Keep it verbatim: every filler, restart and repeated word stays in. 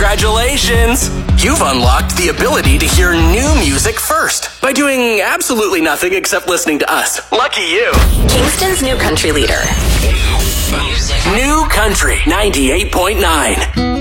Congratulations! You've unlocked the ability to hear new music first by doing absolutely nothing except listening to us. Lucky you! Kingston's new country leader. New Country ninety-eight point nine.